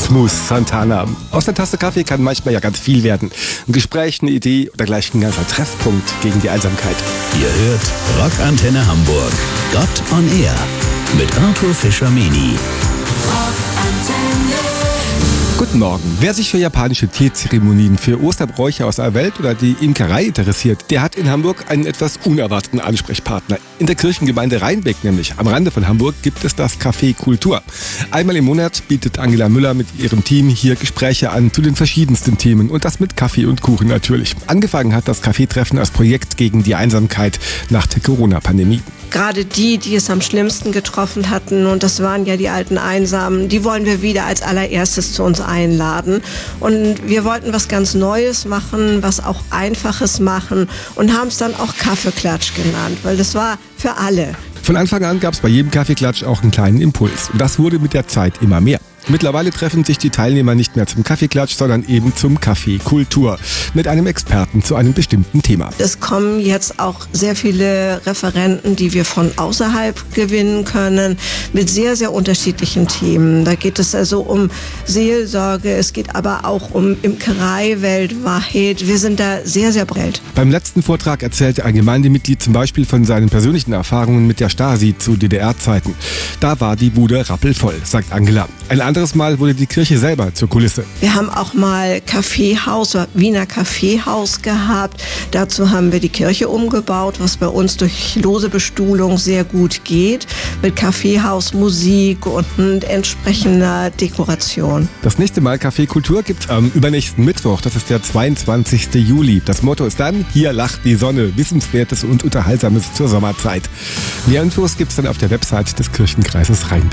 Smooth Santana. Aus einer Tasse Kaffee kann manchmal ja ganz viel werden. Ein Gespräch, eine Idee oder gleich ein ganzer Treffpunkt gegen die Einsamkeit. Ihr hört Rockantenne Hamburg. Gott on Air mit Arthur Fischer-Meni. Guten Morgen. Wer sich für japanische Teezeremonien, für Osterbräuche aus aller Welt oder die Imkerei interessiert, der hat in Hamburg einen etwas unerwarteten Ansprechpartner. In der Kirchengemeinde Rheinbeck nämlich, am Rande von Hamburg, gibt es das Café Kultur. Einmal im Monat bietet Angela Müller mit ihrem Team hier Gespräche an zu den verschiedensten Themen und das mit Kaffee und Kuchen natürlich. Angefangen hat das Kaffeetreffen als Projekt gegen die Einsamkeit nach der Corona-Pandemie. Gerade die es am schlimmsten getroffen hatten, und das waren ja die alten Einsamen, die wollen wir wieder als allererstes zu uns einladen. Und wir wollten was ganz Neues machen, was auch Einfaches machen und haben es dann auch Kaffeeklatsch genannt, weil das war für alle. Von Anfang an gab es bei jedem Kaffeeklatsch auch einen kleinen Impuls. Und das wurde mit der Zeit immer mehr. Mittlerweile treffen sich die Teilnehmer nicht mehr zum Kaffeeklatsch, sondern eben zum Café Kultur mit einem Experten zu einem bestimmten Thema. Es kommen jetzt auch sehr viele Referenten, die wir von außerhalb gewinnen können, mit sehr, sehr unterschiedlichen Themen. Da geht es also um Seelsorge, es geht aber auch um Imkerei weltweit. Wir sind da sehr, sehr breit. Beim letzten Vortrag erzählte ein Gemeindemitglied zum Beispiel von seinen persönlichen Erfahrungen mit der Stasi zu DDR-Zeiten. Da war die Bude rappelvoll, sagt Angela. Ein anderes Mal wurde die Kirche selber zur Kulisse. Wir haben auch mal Kaffeehaus oder Wiener Kaffeehaus gehabt. Dazu haben wir die Kirche umgebaut, was bei uns durch lose Bestuhlung sehr gut geht. Mit Kaffeehaus, Musik und entsprechender Dekoration. Das nächste Mal Café Kultur gibt's am übernächsten Mittwoch. Das ist der 22. Juli. Das Motto ist dann: Hier lacht die Sonne. Wissenswertes und Unterhaltsames zur Sommerzeit. Mehr Infos gibt's dann auf der Website des Kirchenkreises Rheinbeck.